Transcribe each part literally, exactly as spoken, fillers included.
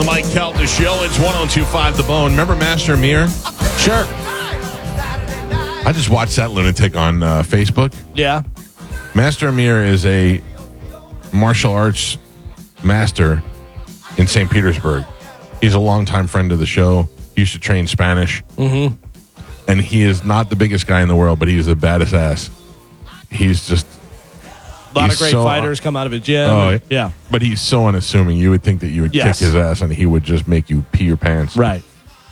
the Mike Calta Show. It's one oh two point five The Bone. Remember Master Amir? Sure. I just watched that lunatic on uh, Facebook. Yeah. Master Amir is a martial arts master in Saint Petersburg. He's a longtime friend of the show. He used to train Spanish. Mm-hmm. And he is not the biggest guy in the world, but he's the baddest ass. He's just... A lot he's of great so, fighters come out of his gym. Oh, yeah. But he's so unassuming. You would think that you would Yes. kick his ass and he would just make you pee your pants. Right.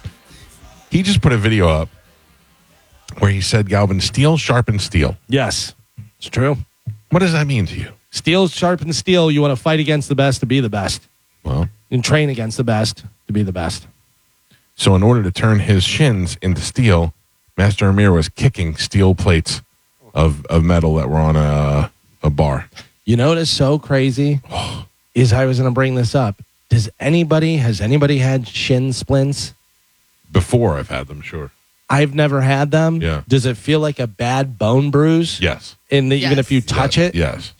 He just put a video up where he said, Galvin, steel sharpens steel. Yes. It's true. What does that mean to you? Steel sharpens steel. You want to fight against the best to be the best. Well, And train against the best to be the best. so in order to turn his shins into steel, Master Amir was kicking steel plates of, of metal that were on a, a bar. You know what is so crazy is I was going to bring this up. Does anybody, has anybody had shin splints? Before I've had them, sure. I've never had them. Yeah. Does it feel like a bad bone bruise? Yes. In the, Yes. even if you touch yes. it? Yes.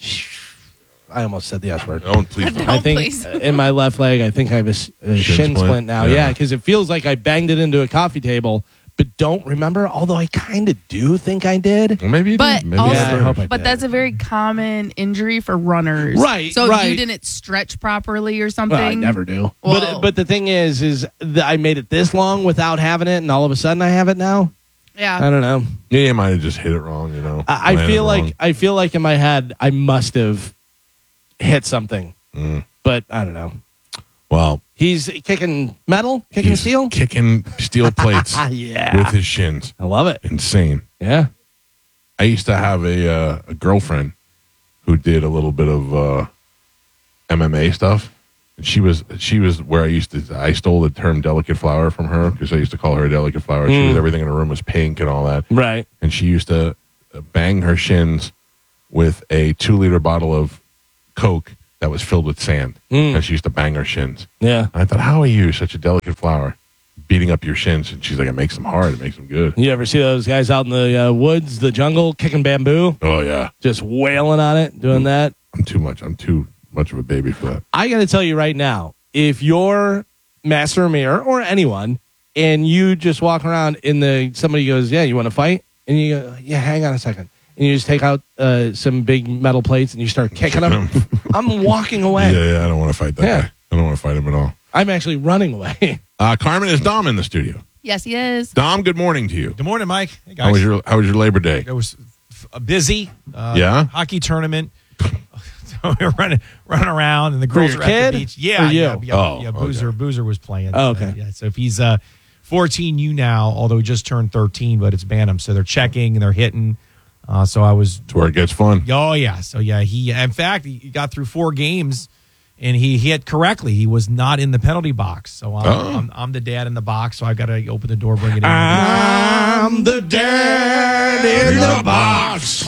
I almost said the S word. Don't please don't. I Oh, think please. in my left leg, I think I have a, s- a Shin shin, splint? splint now. Yeah. Yeah, because it feels like I banged it into a coffee table, but don't remember. Although I kind of do think I did. Well, maybe you But did. Maybe also- you Yeah, I did. hope I But did. that's a very common injury for runners. Right, So if right. you didn't stretch properly or something. Well, I never do. Well- but but the thing is, is that I made it this long without having it, and all of a sudden I have it now. Yeah. I don't know. Yeah, you might have just hit it wrong, you know. I, I Landed feel like wrong. I feel like in my head I must have hit something, Mm. but I don't know. Well, He's kicking metal, kicking he's steel. kicking steel plates Ah, yeah, with his shins. I love it. Insane. Yeah. I used to have a uh, a girlfriend who did a little bit of uh, M M A stuff. And she was she was where I used to I stole the term delicate flower from her because I used to call her a delicate flower. She Mm. was everything in her room was pink and all that. Right. And she used to uh, bang her shins with a two liter bottle of Coke that was filled with sand. Mm. And she used to bang her shins. Yeah. And I thought, how are you such a delicate flower, beating up your shins? And she's like, it makes them hard. It makes them good. You ever see those guys out in the uh, woods, the jungle, kicking bamboo, Oh yeah, just wailing on it, doing that? I'm too much. I'm too much of a baby for that. I got to tell you right now, if you're Master Amir or anyone, and you just walk around in the somebody goes, yeah, you want to fight? And you go, yeah, hang on a second. And you just take out uh, some big metal plates and you start kicking them. I'm walking away. Yeah, yeah. I don't want to fight that Yeah. guy. I don't want to fight him at all. I'm actually running away. Uh, Carmen, is Dom in the studio? Yes, he is. Dom, good morning to you. Good morning, Mike. Hey, guys. How was your How was your Labor Day? It was f- busy. Uh, Yeah? Hockey tournament. So we were running, running around, and the For girls your were at kid? the beach. Yeah, For you? yeah, yeah. Oh, yeah Boozer, okay. Boozer was playing. Oh, So, okay. yeah, so if he's uh, fourteen U now, although he just turned thirteen, but it's Bantam, so they're checking and they're hitting. Uh, so I was. It's where it gets fun. Oh yeah, so yeah, he. In fact, he got through four games, and he hit correctly. He was not in the penalty box, so I'm, Oh. I'm, I'm the dad in the box. So I got to open the door, bring it in. I'm the dad in the box.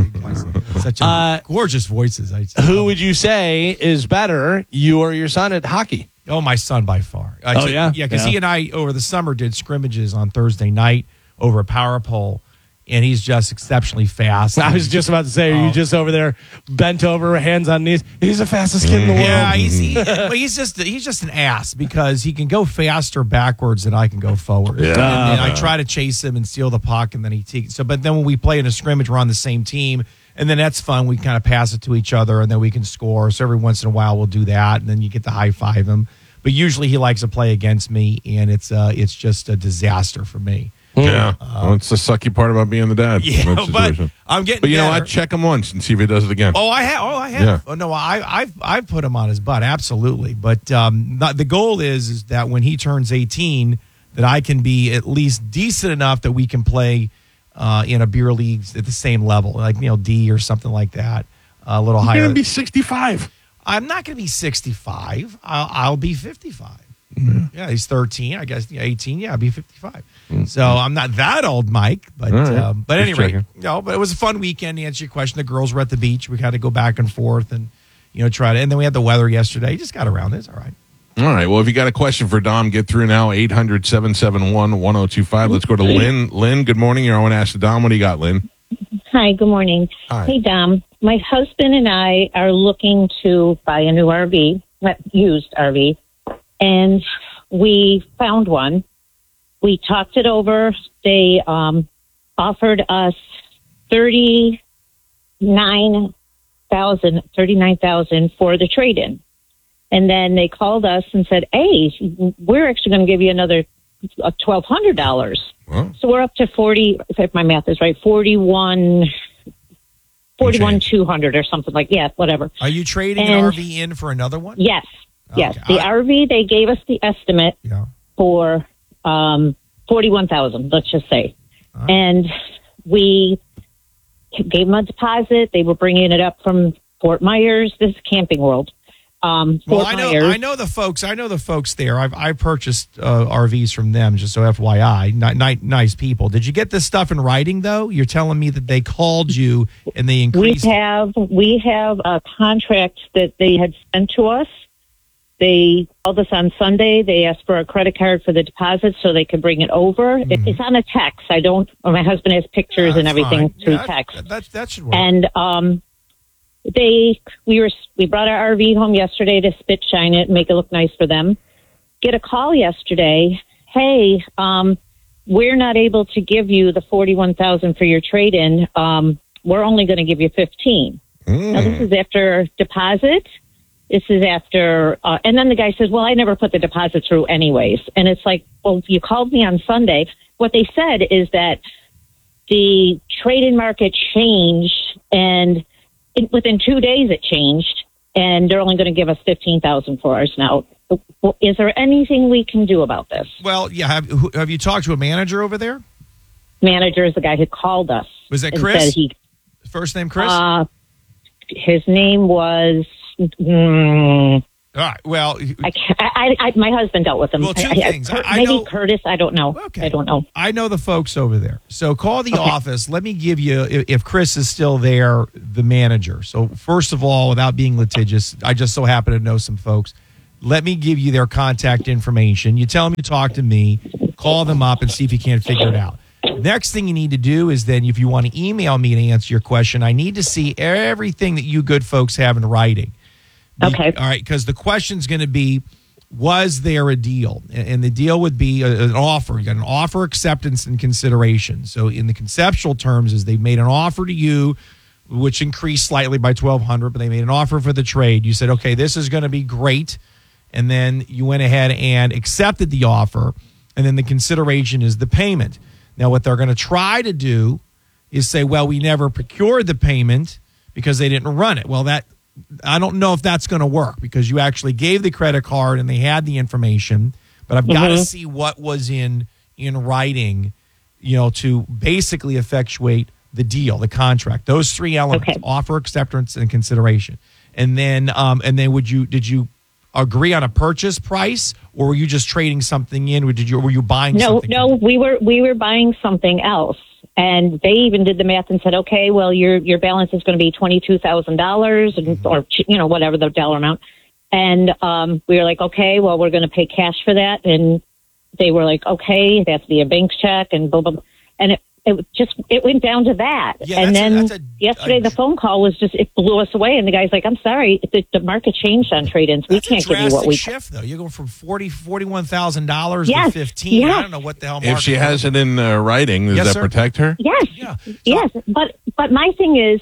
Such a Uh, gorgeous voices. I, Who would you say is better, you or your son at hockey? Oh, my son by far. I Oh, took- yeah? yeah, because Yeah. he and I over the summer did scrimmages on Thursday night over a power pole, and he's just exceptionally fast. I was just about to say, are you Oh. just over there, bent over, hands on knees? He's the fastest kid in the world. yeah, he's he, well, he's just he's just an ass because he can go faster backwards than I can go forward. Yeah. And, and I try to chase him and steal the puck, and then he takes. So, but then when we play in a scrimmage, we're on the same team. And then that's fun. We kind of pass it to each other, and then we can score. So every once in a while, we'll do that, and then you get to high five him. But usually, he likes to play against me, and it's uh, it's just a disaster for me. Yeah. Well, it's the sucky part about being the dad. in Yeah, that but situation. I'm getting. But you know better. what? Check him once and see if he does it again. Oh, I have. Oh, I have. Yeah. Oh, no, I, I've I've put him on his butt, absolutely. But um, not, the goal is is that when he turns eighteen, that I can be at least decent enough that we can play uh, in a beer league at the same level, like you know D or something like that, a little He's higher. going to be sixty-five. I'm not going to be sixty-five. I'll, I'll be fifty-five. Mm-hmm. Yeah, he's thirteen. I guess yeah, eighteen. Yeah, I'll be fifty-five. So I'm not that old, Mike. But All right. um, but Just anyway, checking. no. But it was a fun weekend. To answer your question, the girls were at the beach. We had to go back and forth and you know try to. And then we had the weather yesterday. Just got around it. It's all right. All right. Well, if you got a question for Dom, get through now. eight hundred, seven seven one, one oh two five. Let's go to Lynn. Lynn, good morning. You're on Ask the Dom. What do you got, Lynn? Hi, good morning. Hi. Hey, Dom. My husband and I are looking to buy a new R V, uh, used R V, and we found one. We talked it over. They um, offered us thirty-nine thousand, thirty-nine thousand for the trade-in. And then they called us and said, hey, we're actually going to give you another twelve hundred dollars. Wow. So we're up to forty, if my math is right, forty-one, forty-one two hundred or something like, yeah, whatever. Are you trading And- an R V in for another one? Yes, yes. Okay. The I- R V, they gave us the estimate Yeah. for um, forty-one thousand, let's just say. Uh-huh. And we gave them a deposit. They were bringing it up from Fort Myers. This is Camping World. Um, Well, Fort I know Myers. I know the folks. I know the folks there. I've I purchased uh, R Vs from them. Just so F Y I, Ni- ni- nice people. Did you get this stuff in writing though? You're telling me that they called you and they We increased. have we have a contract that they had sent to us. They called us on Sunday. They asked for a credit card for the deposit so they could bring it over. It, it's on a text. I don't. Or my husband has pictures and That's everything fine. through Yeah, text. That, that that should work. And um, they we were we brought our R V home yesterday to spit shine it and make it look nice for them. Get a call yesterday. Hey, um, we're not able to give you the forty-one thousand for your trade in. Um, we're only going to give you fifteen. Now this is after deposit. This is after, uh, and then the guy says, well, I never put the deposit through anyways. And it's like, well, you called me on Sunday. What they said is that the trade-in market changed, and it, within two days it changed, and they're only going to give us fifteen thousand dollars for ours now. Well, is there anything we can do about this? well, yeah. Have, who- have you talked to a manager over there? Manager is the guy who called us. Was that and Chris? said he, First name Chris. uh, his name was, mm, All right. Well, I, can't, I, I, my husband dealt with him. Well, two I, I, things. Cur- I maybe know- Curtis. I don't know. Okay. I don't know. I know the folks over there. So call the Okay. office. Let me give you, if, if Chris is still there, the manager. So first of all, without being litigious, I just so happen to know some folks. Let me give you their contact information. You tell them to talk to me. Call them up and see if you can't figure it out. Next thing you need to do is then, if you want to email me to answer your question, I need to see everything that you good folks have in writing. Be- Okay. All right, because the question's going to be, was there a deal? And and the deal would be a, an offer. You got an offer, acceptance, and consideration. So in the conceptual terms, is they made an offer to you, which increased slightly by twelve hundred, but they made an offer for the trade. You said, okay, this is going to be great. And then you went ahead and accepted the offer. And then the consideration is the payment. Now, what they're going to try to do is say, well, we never procured the payment because they didn't run it. Well, that I don't know if that's going to work, because you actually gave the credit card and they had the information, but I've got to Mhm. see what was in in writing, you know, to basically effectuate the deal, the contract. Those three elements: Okay. offer, acceptance, and consideration. And then, um, and then, would you did you agree on a purchase price, or were you just trading something in? Or did you were you buying No, something? no, we were we were buying something else, and they even did the math and said, okay, well, your your balance is going to be twenty two thousand dollars, Mm-hmm. or you know whatever the dollar amount. And um, we were like, okay, well, we're going to pay cash for that, and they were like, okay, it has to be a bank check, and blah blah, blah. And it it just it went down to that. Yeah, and that's a- then that's a- yesterday a- the phone call was just it blew us away, and the guy's like, I'm sorry, the, the market changed on trade-ins. We That's can't a give you what drastic we. shift, though. You're going from forty, forty-one thousand dollars Yes, to fifteen. I yes. don't know what the hell. If she market- has it in uh, writing, does Yes, that sir. protect her? Yes, Yeah. So- yes, but but my thing is,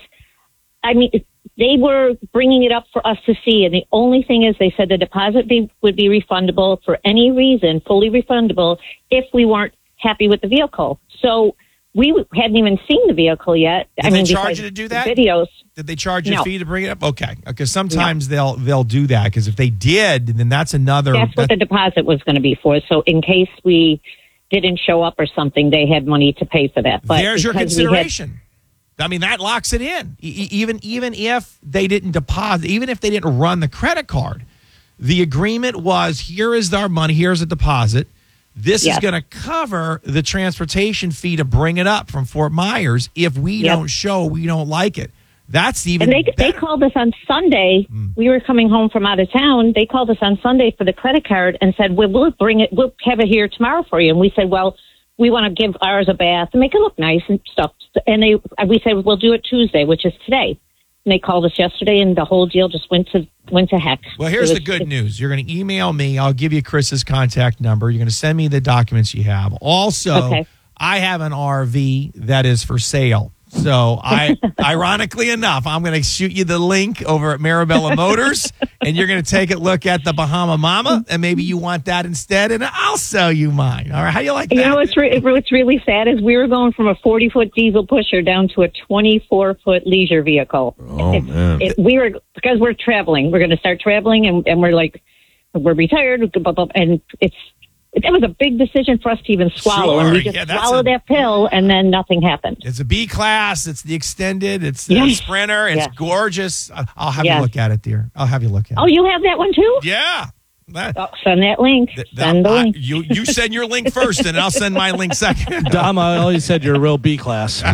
I mean, they were bringing it up for us to see, and the only thing is, they said the deposit be, would be refundable for any reason, fully refundable if we weren't happy with the vehicle. So we hadn't even seen the vehicle yet. Did I they mean, charge besides you to do the that? Videos. Did they charge you a No. fee to bring it up? Okay, because sometimes they'll they'll do that. Because if they did, then that's another. That's what the deposit was going to be for. So in case we didn't show up or something, they had money to pay for that. But there's your because we had- consideration. I mean, that locks it in. E- e- even even if they didn't deposit, even if they didn't run the credit card, the agreement was, here is our money, here's a deposit. This Yes. is going to cover the transportation fee to bring it up from Fort Myers. If we Yep. don't show, we don't like it. That's even And they they better. called us on Sunday. We were coming home from out of town. They called us on Sunday for the credit card and said, "Well, we'll bring it. We'll have it here tomorrow for you." And we said, "Well, we want to give ours a bath and make it look nice and stuff." And they we said, "We'll do it Tuesday," which is today. And they called us yesterday, and the whole deal just went to went to heck. Well, here's It the was- good news. You're going to email me. I'll give you Chris's contact number. You're going to send me the documents you have. Also, Okay. I have an R V that is for sale. So, I, ironically enough, I'm going to shoot you the link over at Marabella Motors, and you're going to take a look at the Bahama Mama, and maybe you want that instead, and I'll sell you mine. All right, how you like that? You know what's re- what's really sad is we were going from a forty foot diesel pusher down to a twenty-four foot leisure vehicle. Oh, It- man. it- we were because we're traveling. We're going to start traveling, and, and we're like, we're retired, blah, blah, and it's it was a big decision for us to even swallow, and we Sure, just yeah, that's swallowed a- that pill, and then nothing happened. It's a B class. It's the extended. It's the Yes. Sprinter. It's Yes. gorgeous. I- I'll have you Yes. look at it, dear. I'll have you look at Oh, it. you have that one too? Yeah. That, Oh, send that link. th- Send the I- link. you you send your link first, and I'll send my link second. Dom, I always said you're a real B class.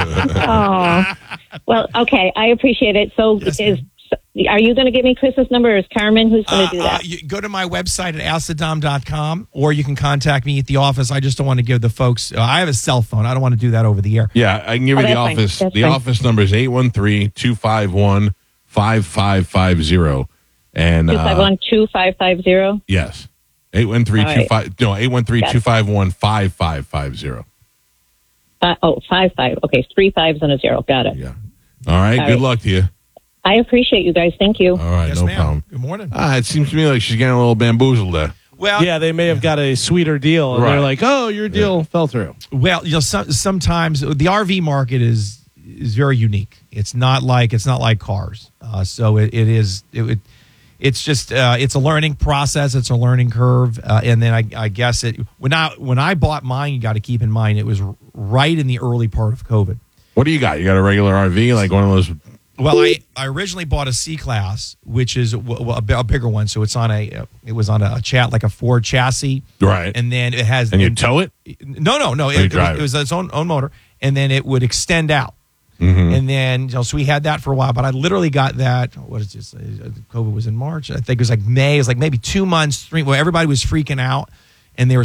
Oh, well, okay. I appreciate it. So, Yes, is are you going to give me Chris's number, or is Carmen who's going Uh, to do uh, that? you go to my website at ask the dom dot com, or you can contact me at the office. I just don't want to give the folks. Uh, I have a cell phone. I don't want to do that over the air. Yeah, I can give Oh, you the that's fine. office. That's The fine. office number is eight one three, two five one, five five five zero. And Two five uh, one two five five zero. yes, eight one three two five no eight one three two five one five five five zero. Uh, oh, five five. Okay, three fives and a zero. Got it. Yeah. All right. All Good right. luck to you. I appreciate you guys. Thank you. All right. Yes, no ma'am. problem. Good morning. Ah, it seems to me like she's getting a little bamboozled there. Well, Yeah, they may have got a sweeter deal. And Right. they're like, oh, your deal fell through. Well, you know, some, sometimes the R V market is is very unique. It's not like it's not like cars. Uh, so it, it is it, it it's just uh, it's a learning process. It's a learning curve. Uh, and then I, I guess it when I when I bought mine, you got to keep in mind it was right in the early part of COVID. What do you got? You got a regular R V, like one of those? Well, I, I originally bought a C class, which is w- w- a, bi- a bigger one. So it's on a uh, it was on a chat like a Ford chassis, Right. and then it has And you tow it? No, no, no. you It, it, drive was, it? it was its own own motor, and then it would extend out. Mm-hmm. And then, you know, so we had that for a while, but I literally got that. What is this? Uh, COVID was in March. I think it was like May. It was like maybe two months, three. Well, everybody was freaking out, and they were